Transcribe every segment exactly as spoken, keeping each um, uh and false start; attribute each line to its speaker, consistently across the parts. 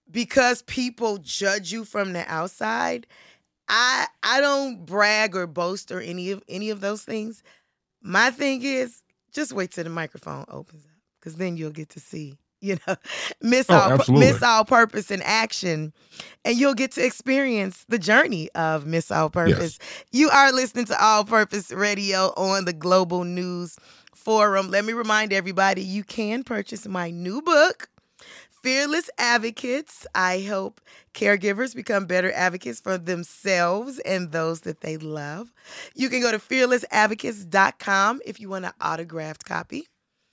Speaker 1: because people judge you from the outside, I I don't brag or boast or any of any of those things. My thing is just wait till the microphone opens up, because then you'll get to see, you know, Miss
Speaker 2: Oh,
Speaker 1: All
Speaker 2: absolutely.
Speaker 1: Miss All Purpose in action, and you'll get to experience the journey of Miss All Purpose.
Speaker 2: Yes.
Speaker 1: You are listening to All Purpose Radio on the Global News Forum. Let me remind everybody, you can purchase my new book, Fearless Advocates. I help caregivers become better advocates for themselves and those that they love. You can go to fearless advocates dot com if you want an autographed copy,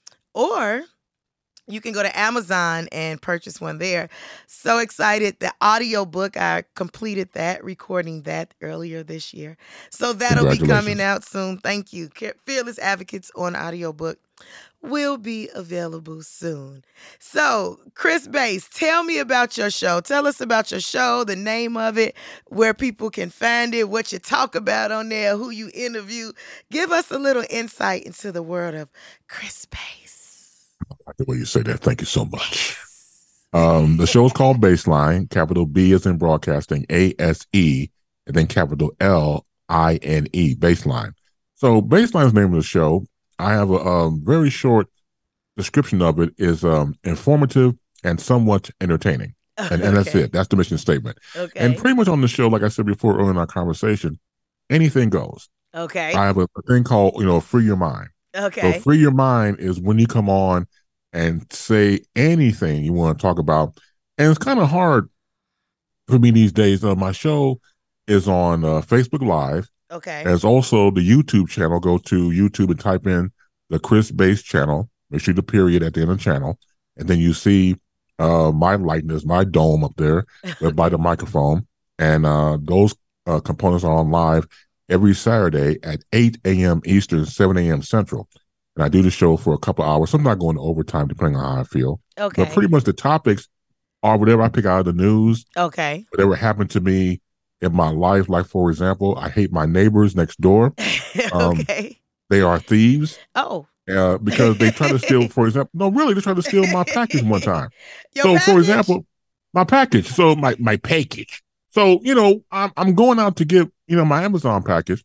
Speaker 1: or you can go to Amazon and purchase one there. So excited. The audiobook, I completed that, recording that earlier this year. So that'll be coming out soon. Thank you. Fearless Advocates on audiobook will be available soon. So, Chris Bass, tell me about your show. Tell us about your show, the name of it, where people can find it, what you talk about on there, who you interview. Give us a little insight into the world of Chris Bass.
Speaker 2: I like the way you say that. Thank you so much. Um, the show is called Baseline, capital B as in broadcasting, A S E, and then capital L I N E, Baseline. So Baseline is the name of the show. I have a um, very short description of it. Is um, informative and somewhat entertaining. And,
Speaker 1: Okay.
Speaker 2: and that's it. That's the mission statement.
Speaker 1: Okay.
Speaker 2: And pretty much on the show, like I said before earlier in our conversation, anything goes.
Speaker 1: Okay.
Speaker 2: I have a, a thing called, you know, Free Your Mind.
Speaker 1: Okay.
Speaker 2: So Free Your Mind is when you come on and say anything you want to talk about. And it's kind of hard for me these days. Uh, my show is on uh, Facebook Live.
Speaker 1: Okay.
Speaker 2: There's also the YouTube channel. Go to YouTube and type in the Chris Bass channel. Make sure the period at the end of the channel. And then you see uh, my likeness, my dome up there by the microphone. And uh, those uh, components are on live every Saturday at eight a.m. Eastern, seven a.m. Central. And I do the show for a couple hours. Sometimes I go into overtime depending on how I feel.
Speaker 1: Okay.
Speaker 2: But pretty much the topics are whatever I pick out of the news,
Speaker 1: Okay.
Speaker 2: whatever happened to me in my life. Like, for example, I hate my neighbors next door. Um,
Speaker 1: Okay.
Speaker 2: They are thieves
Speaker 1: Oh.
Speaker 2: uh, because they try to steal, for example, no, really, they tried to steal my package one time.
Speaker 1: Your
Speaker 2: so,
Speaker 1: package?
Speaker 2: for example, my package. So, my, my package. So, you know, I'm, I'm going out to get, you know, my Amazon package.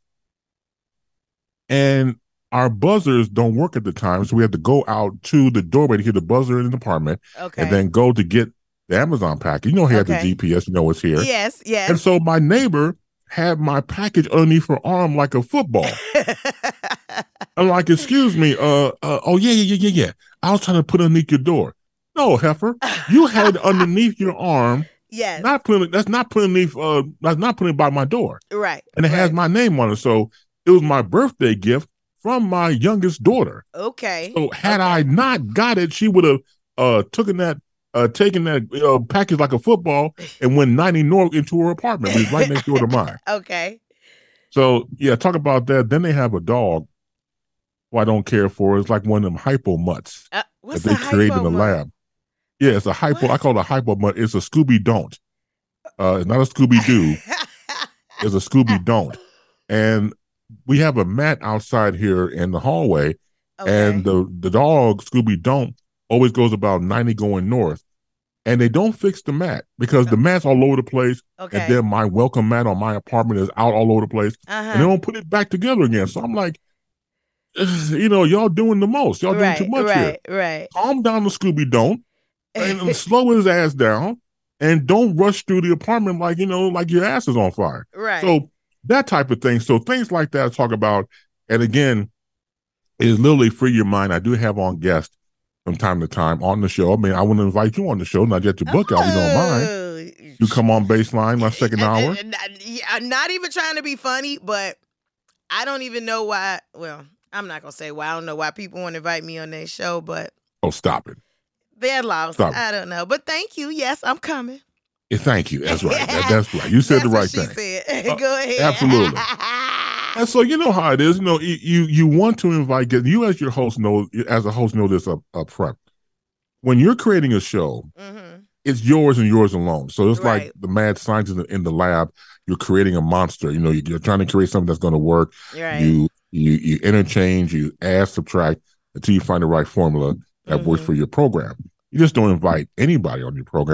Speaker 2: And our buzzers don't work at the time. So we have to go out to the doorway to hit the buzzer in the apartment.
Speaker 1: Okay.
Speaker 2: And then go to get the Amazon package. You know, he had
Speaker 1: Okay.
Speaker 2: the G P S, you know it's here.
Speaker 1: Yes, yes.
Speaker 2: And so my neighbor had my package underneath her arm like a football. I'm like, excuse me, uh, uh, oh, yeah, yeah, yeah, yeah, yeah. I was trying to put it underneath your door. No, heifer, you had it underneath your arm.
Speaker 1: Yes.
Speaker 2: Not putting that's not putting underneath, uh, that's not putting it by my door.
Speaker 1: Right.
Speaker 2: And it
Speaker 1: right.
Speaker 2: has my name on it. So it was my birthday gift from my youngest daughter.
Speaker 1: Okay.
Speaker 2: So had
Speaker 1: okay.
Speaker 2: I not got it, she would have uh taken that uh taken that uh, package like a football and went ninety north into her apartment, which is right next door to mine.
Speaker 1: Okay.
Speaker 2: So yeah, talk about that. Then they have a dog who I don't care for. It's like one of them hypo mutts
Speaker 1: uh, what's
Speaker 2: that they create in the
Speaker 1: mutt?
Speaker 2: lab. Yeah, it's a hypo.
Speaker 1: What?
Speaker 2: I call it a hypo mutt. It's a Scooby Don't. Uh, it's not a Scooby Doo. It's a Scooby Don't. And we have a mat outside here in the hallway,
Speaker 1: okay.
Speaker 2: and the the dog Scooby Don't always goes about ninety going north, and they don't fix the mat because the mat's all over the place.
Speaker 1: Okay.
Speaker 2: And then my welcome mat on my apartment is out all over the place,
Speaker 1: uh-huh.
Speaker 2: and they don't put it back together again. So I'm like, you know, y'all doing the most. Y'all
Speaker 1: right,
Speaker 2: doing too much
Speaker 1: right,
Speaker 2: here.
Speaker 1: Right.
Speaker 2: Calm down the Scooby Don't, and slow his ass down, and don't rush through the apartment like, you know, like your ass is on fire.
Speaker 1: Right.
Speaker 2: So that type of thing. So things like that I talk about. And again, it is literally Free Your Mind. I do have on guests from time to time on the show. I mean, I want to invite you on the show, not get your book
Speaker 1: oh,
Speaker 2: out, you don't mind. You come on Baseline my second hour.
Speaker 1: I'm not even trying to be funny, but I don't even know why. Well, I'm not going to say why. I don't know why people want to invite me on their show, but.
Speaker 2: Oh, stop it.
Speaker 1: They're lost.
Speaker 2: Stop.
Speaker 1: I don't know. But thank you. Yes, I'm coming.
Speaker 2: Yeah, thank you. That's right. That, that's right. You said
Speaker 1: that's
Speaker 2: the right
Speaker 1: what she
Speaker 2: thing.
Speaker 1: Said.
Speaker 2: Uh,
Speaker 1: Go ahead.
Speaker 2: Absolutely. And so you know how it is. You know, you you, you want to invite guests. You as your host know, as a host know this up, up front. When you're creating a show, mm-hmm. it's yours and yours alone. So it's
Speaker 1: right.
Speaker 2: like the mad scientist in the, in the lab. You're creating a monster. You know, you're trying to create something that's going to work.
Speaker 1: Right.
Speaker 2: You you you interchange, you add, subtract until you find the right formula that mm-hmm. works for your program. You just don't invite anybody on your program.